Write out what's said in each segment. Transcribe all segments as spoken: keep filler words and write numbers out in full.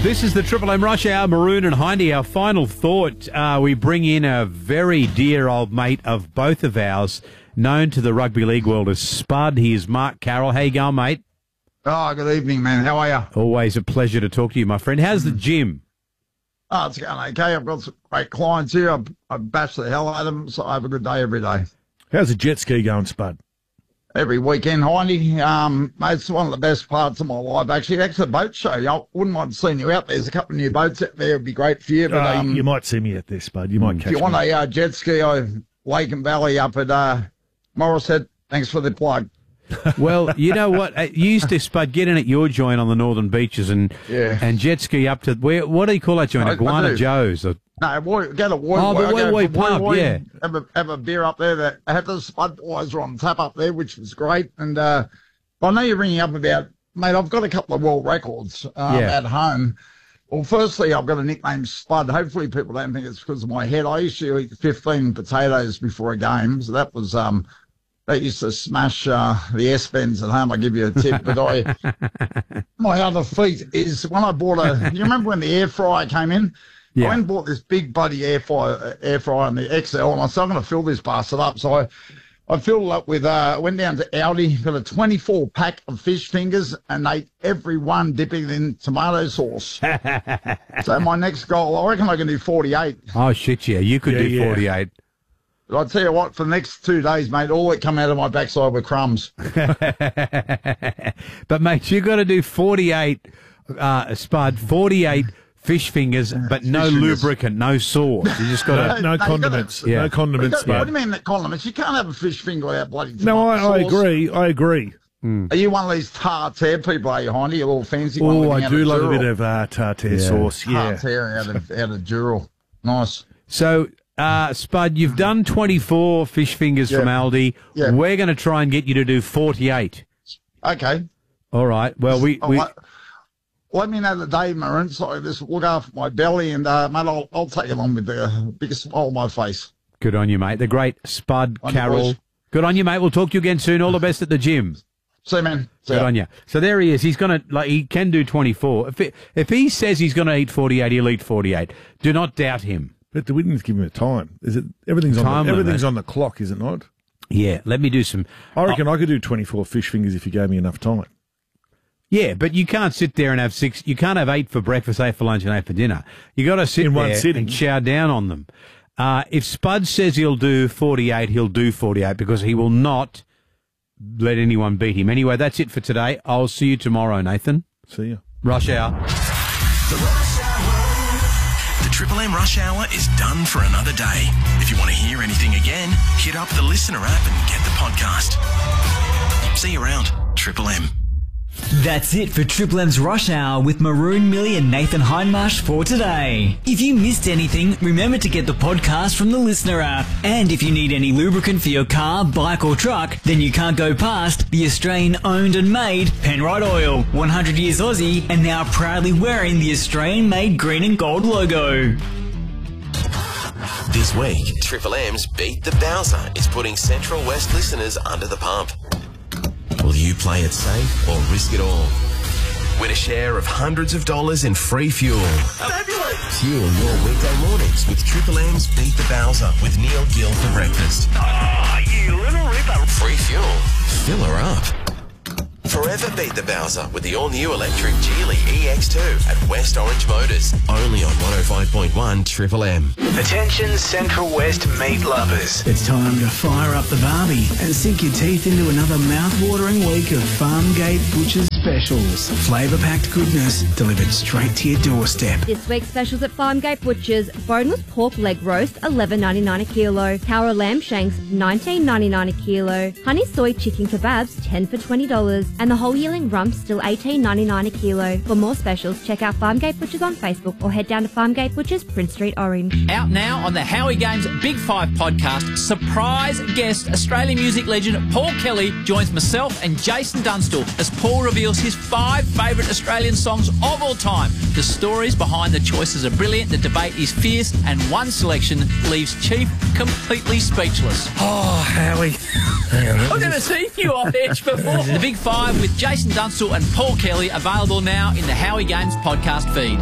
This is the Triple M Rush Hour, Maroon and Hindy. Our final thought, uh, we bring in a very dear old mate of both of ours, known to the rugby league world as Spud. He is Mark Carroll. How you going, mate? Oh, good evening, man. How are you? Always a pleasure to talk to you, my friend. How's the gym? Oh, it's going okay. I've got some great clients here. I've, I've bashed the hell out of them, so I have a good day every day. How's the jet ski going, Spud? Every weekend, Hindy. Um, mate, it's one of the best parts of my life, actually. Actually, the boat show. I wouldn't mind seeing you out there. There's a couple of new boats out there. It would be great for you. But, Uh, um, you might see me at this, Spud. You might if catch you want me. a uh, jet ski, I Lake and Valley up at uh, Morisset. Thanks for the plug. Well, you know what? Uh, You used to, Spud, get in at your joint on the northern beaches and Yeah. and jet ski up to, where? What do you call that joint? I- I Iguana do. Joe's. Or, No, boy, get a Woy Oh, Woy. the I Woy go Woy for pub, Woy Woy, yeah. Have a, have a beer up there. That I had the Spud boys on tap up there, which was great. And uh, I know you're ringing up about, mate, I've got a couple of world records um, Yeah. at home. Well, firstly, I've got a nickname Spud. Hopefully people don't think it's because of my head. I used to eat fifteen potatoes before a game, so that was... um. That used to smash uh, the S-Bends at home. I'll give you a tip. But I, my other feat is when I bought a, you remember when the air fryer came in? Yeah. I went and bought this big bloody air fryer, air fryer in the X L, and I said, I'm going to fill this bastard up. So I, I filled it up with, uh, went down to Aldi, got a twenty-four pack of fish fingers, and ate every one dipping it in tomato sauce. So my next goal, I reckon I can do forty-eight. oh, shit, yeah. You could Yeah, do yeah. forty-eight. But I'll tell you what, for the next two days, mate, all that come out of my backside were crumbs. But, mate, you got to do forty-eight, uh, Spud, forty-eight fish fingers, but no Fish fingers. lubricant, no sauce. You just got No, to... no you gotta- condiments. Yeah. No condiments, What do Spud. you mean that condiments? You can't have a fish finger without bloody No, I, tomato I sauce. agree. I agree. Are you one of these tartare people, are you, Hindy? A little fancy one? Oh, living I out do of love a Dural? bit of uh, tartare Yeah. sauce. Yeah. Tartare out of, out of Dural. Nice. So, uh, Spud, you've done twenty-four fish fingers Yeah. from Aldi. Yeah. We're going to try and get you to do forty-eight. Okay. All right. Well, we... Oh, we let, let me know the day, Maroon, so I just look after my belly, and, uh, mate, I'll, I'll take it on with the biggest smile on my face. Good on you, mate. The great Spud On you, Carroll. boys. Good on you, mate. We'll talk to you again soon. All the best at the gym. See you, man. See Good ya. on you. So there he is. He's going to, like, he can do twenty-four. If it, if he says he's going to eat forty-eight, he'll eat forty-eight. Do not doubt him. But we didn't give him a time. Is it? Everything's on. Time The, everything's limit. on the clock, is it not? Yeah. Let me do some. I reckon I could do twenty-four fish fingers if you gave me enough time. Yeah, but you can't sit there and have six. You can't have eight for breakfast, eight for lunch, and eight for dinner. You got to sit In one there sitting. and chow down on them. Uh, if Spud says he'll do forty-eight, he'll do forty-eight because he will not let anyone beat him. Anyway, that's it for today. I'll see you tomorrow, Nathan. See ya. Rush hour. The Rush Hour. The Triple M Rush Hour is done for another day. If you want to hear anything again, hit up the Listener app and get the podcast. See you around, Triple M. That's it for Triple M's Rush Hour with Maroon Millie and Nathan Hindmarsh for today. If you missed anything, remember to get the podcast from the Listener app. And if you need any lubricant for your car, bike or truck, then you can't go past the Australian owned and made Penrite Oil. one hundred years Aussie and now proudly wearing the Australian made green and gold logo. This week, Triple M's Beat the Bowser is putting Central West listeners under the pump. Will you play it safe or risk it all? Win a share of hundreds of dollars in free fuel. Fuel your weekday mornings with Triple M's Beat the Bowser with Neil Gill for breakfast. Oh, you little ripper. Free fuel. Fill her up. Forever beat the Bowser with the all-new electric Geely E X two at West Orange Motors. Only on one oh five point one Triple M. Attention Central West meat lovers. It's time to fire up the barbie and sink your teeth into another mouth-watering week of Farmgate Butchers specials. Flavour-packed goodness delivered straight to your doorstep. This week's specials at Farmgate Butchers: boneless pork leg roast, eleven ninety-nine a kilo; Cowra lamb shanks, nineteen ninety-nine a kilo; honey soy chicken kebabs, ten for twenty dollars, and the whole yearling rump still eighteen ninety-nine a kilo. For more specials, check out Farmgate Butchers on Facebook or head down to Farmgate Butchers, Prince Street, Orange. Out now on the Howie Games Big Five podcast, surprise guest Australian music legend Paul Kelly joins myself and Jason Dunstall as Paul reveals his five favourite Australian songs of all time. The stories behind the choices are brilliant, the debate is fierce, and one selection leaves Chief completely speechless. Oh, Howie. I've never seen you on edge before. The Big Five Drive with Jason Dunstall and Paul Kelly, available now in the Howie Games podcast feed.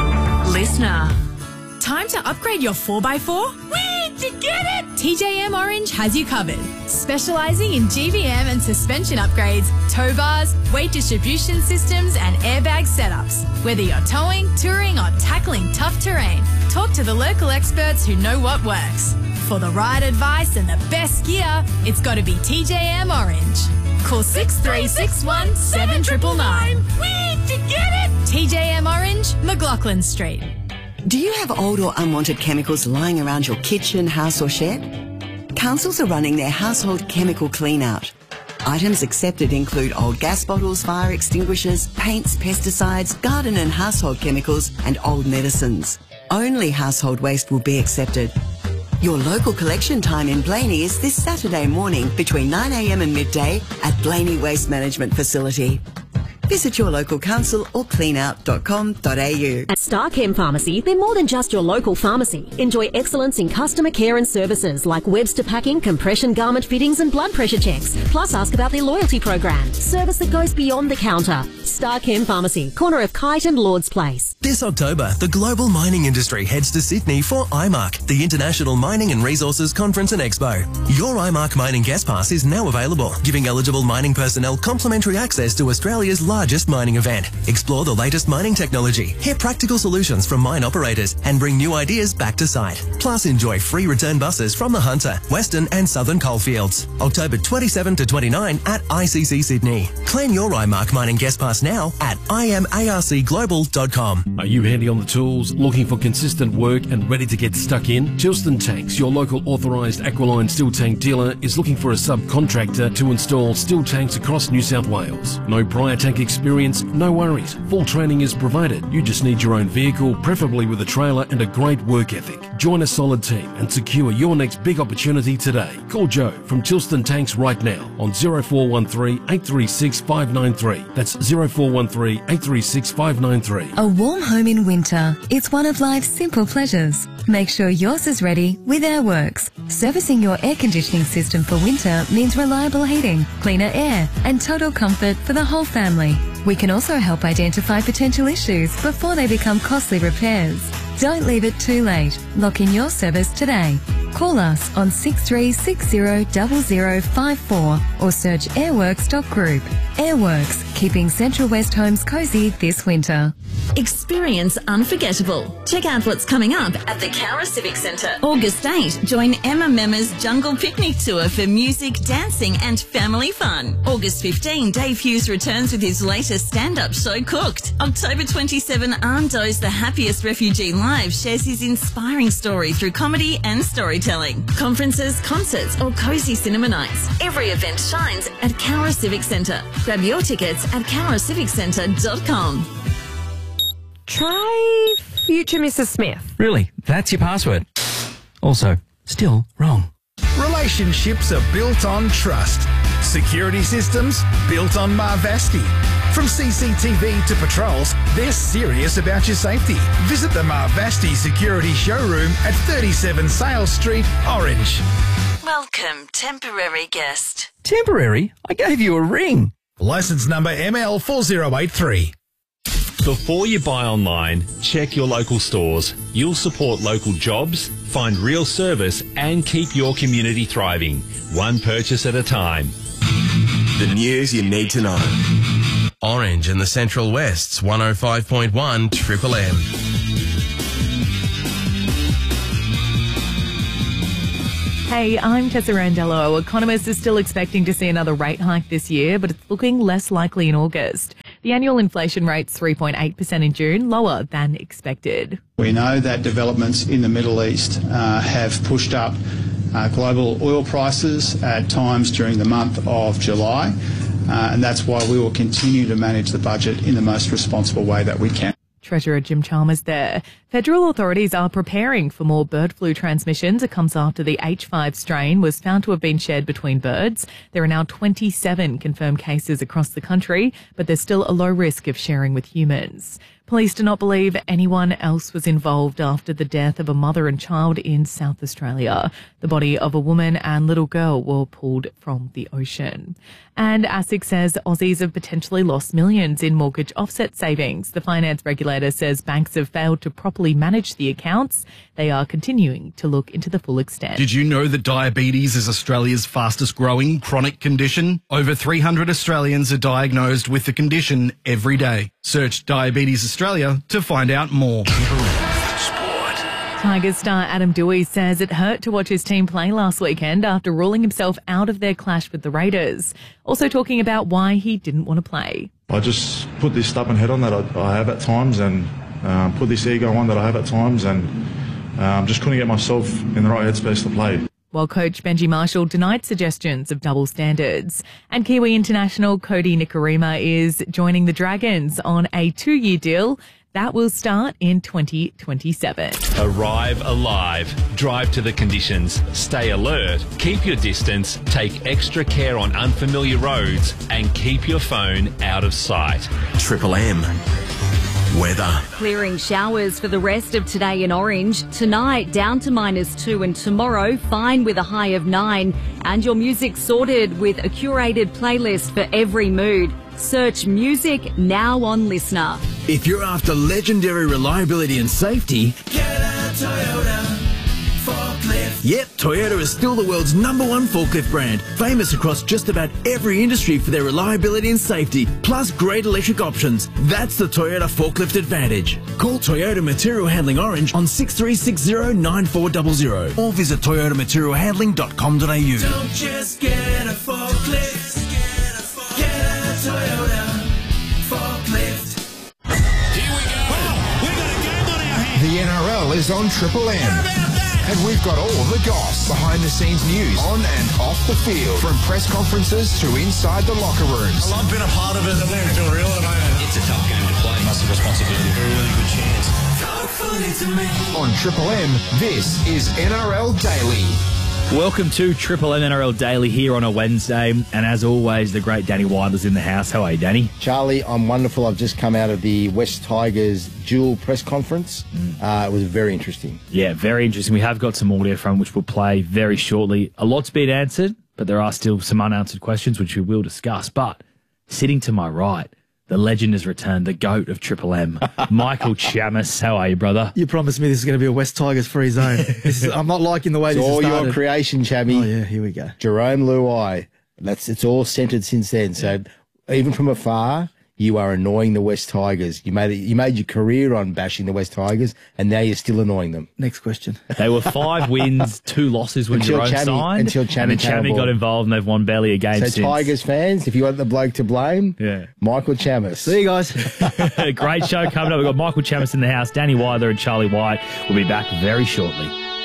Listener. Time to upgrade your four by four? Where'd you get it? T J M Orange has you covered. Specialising in G V M and suspension upgrades, tow bars, weight distribution systems and airbag setups. Whether you're towing, touring or tackling tough terrain, talk to the local experts who know what works. For the right advice and the best gear, it's got to be T J M Orange. Call six three six one, seven nine nine nine. Where'd you get it? T J M Orange, McLaughlin Street. Do you have old or unwanted chemicals lying around your kitchen, house or shed? Councils are running their household chemical clean-out. Items accepted include old gas bottles, fire extinguishers, paints, pesticides, garden and household chemicals and old medicines. Only household waste will be accepted. Your local collection time in Blaney is this Saturday morning between nine a m and midday at Blaney Waste Management Facility. Visit your local council or clean out dot com dot a u. At Starchem Pharmacy, they're more than just your local pharmacy. Enjoy excellence in customer care and services like Webster packing, compression garment fittings and blood pressure checks. Plus ask about their loyalty program. Service that goes beyond the counter. Starchem Pharmacy, corner of Kite and Lord's Place. This October, the global mining industry heads to Sydney for I M A R C, the International Mining and Resources Conference and Expo. Your I M A R C Mining Guest Pass is now available, giving eligible mining personnel complimentary access to Australia's largest mining event. Explore the latest mining technology, hear practical solutions from mine operators, and bring new ideas back to site. Plus, enjoy free return buses from the Hunter, Western and Southern coalfields. October twenty-seventh to twenty-ninth at I C C Sydney. Claim your I M A R C Mining Guest Pass now at i m a r c global dot com. Are you handy on the tools, looking for consistent work and ready to get stuck in? Chilston Tanks, your local authorised Aqualine steel tank dealer, is looking for a subcontractor to install steel tanks across New South Wales. No prior tank experience? No worries. Full training is provided. You just need your own vehicle, preferably with a trailer and a great work ethic. Join a solid team and secure your next big opportunity today. Call Joe from Chilston Tanks right now on zero four one three, eight three six, five nine three. That's zero four one three, eight three six, five nine three. A warm home in winter. It's one of life's simple pleasures. Make sure yours is ready with Airworks. Servicing your air conditioning system for winter means reliable heating, cleaner air, and total comfort for the whole family. We can also help identify potential issues before they become costly repairs. Don't leave it too late. Lock in your service today. Call us on six three six zero, zero zero five four or search airworks dot group. Airworks, keeping Central West homes cosy this winter. Experience unforgettable. Check out what's coming up at the Cowra Civic Centre. August eighth, join Emma Memmer's Jungle Picnic Tour for music, dancing and family fun. August fifteenth, Dave Hughes returns with his latest stand-up show, Cooked. October twenty-seventh, Arndo's The Happiest Refugee Live shares his inspiring story through comedy and storytelling. Conferences, concerts or cosy cinema nights. Every event shines at Cowra Civic Centre. Grab your tickets at cowra civic centre dot com. Try Future Missus Smith. Really? That's your password? Also, still wrong. Relationships are built on trust. Security systems built on Marvasti. From C C T V to patrols, they're serious about your safety. Visit the Marvasti Security Showroom at thirty-seven Sales Street, Orange. Welcome, temporary guest. Temporary? I gave you a ring. Licence number M L four zero eight three. Before you buy online, check your local stores. You'll support local jobs, find real service and keep your community thriving, one purchase at a time. The news you need to know. Orange and the Central West's one oh five point one Triple M. Hey, I'm Tessa Randello. Economists are still expecting to see another rate hike this year, but it's looking less likely in August. The annual inflation rate's three point eight percent in June, lower than expected. We know that developments in the Middle East uh, have pushed up uh, global oil prices at times during the month of July, uh, and that's why we will continue to manage the budget in the most responsible way that we can. Treasurer Jim Chalmers there. Federal authorities are preparing for more bird flu transmissions. It comes after the H five strain was found to have been shared between birds. There are now twenty-seven confirmed cases across the country, but there's still a low risk of sharing with humans. Police do not believe anyone else was involved after the death of a mother and child in South Australia. The body of a woman and little girl were pulled from the ocean. And ASIC says Aussies have potentially lost millions in mortgage offset savings. The finance regulator says banks have failed to properly manage the accounts. They are continuing to look into the full extent. Did you know that diabetes is Australia's fastest growing chronic condition? Over three hundred Australians are diagnosed with the condition every day. Search Diabetes Australia to find out more. Tigers star Adam Dewey says it hurt to watch his team play last weekend after ruling himself out of their clash with the Raiders. Also talking about why he didn't want to play. I just put this stubborn head on that I, I have at times and um, put this ego on that I have at times and um, just couldn't get myself in the right headspace to play. While coach Benji Marshall denied suggestions of double standards. And Kiwi international Cody Nikorima is joining the Dragons on a two-year deal that will start in twenty twenty-seven. Arrive alive. Drive to the conditions. Stay alert. Keep your distance. Take extra care on unfamiliar roads and keep your phone out of sight. Triple M. Weather. Clearing showers for the rest of today in Orange. Tonight down to minus two and tomorrow fine with a high of nine. And your music sorted with a curated playlist for every mood. Search music now on Listener. If you're after legendary reliability and safety, get a Toyota forklift. Yep, Toyota is still the world's number one forklift brand, famous across just about every industry for their reliability and safety, plus great electric options. That's the Toyota Forklift Advantage. Call Toyota Material Handling Orange on six three six zero nine four zero zero or visit toyota material handling dot com dot a u. Don't just get a forklift, get a Toyota forklift. The N R L is on Triple M. And we've got all the goss, behind-the-scenes news, on and off the field, from press conferences to inside the locker rooms. Well, I've been a part of it. I think I feel real at the moment. It's a tough game to play. Massive responsibility. A really good chance. On Triple M, this is N R L Daily. Welcome to Triple M N R L Daily here on a Wednesday. And as always, the great Danny Wilder's in the house. How are you, Danny? Charlie, I'm wonderful. I've just come out of the West Tigers dual press conference. Mm. Uh, it was very interesting. Yeah, very interesting. We have got some audio from which we'll play very shortly. A lot's been answered, but there are still some unanswered questions which we will discuss. But sitting to my right, the legend has returned, the GOAT of Triple M, Michael Chammas. How are you, brother? You promised me this is going to be a West Tigers free zone. This is, I'm not liking the way it's this all has started. Your creation, Chammy. Oh, yeah, here we go. Jerome Luai. That's It's all centred since then. So even from afar, you are annoying the West Tigers. You made it, you made your career on bashing the West Tigers, and now you're still annoying them. Next question. They were five wins, two losses when until Jerome Chammy, signed. Until Chammy, and then Chammy got involved, and they've won barely a game so since. Tigers fans, if you want the bloke to blame, yeah. Michael Chammas. See you guys. Great show coming up. We've got Michael Chammas in the house, Danny Wilder and Charlie White. We'll be back very shortly.